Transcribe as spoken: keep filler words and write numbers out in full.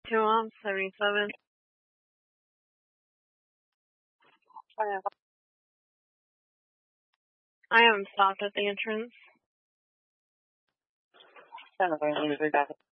Two on seventy-seven. I am stopped at the entrance.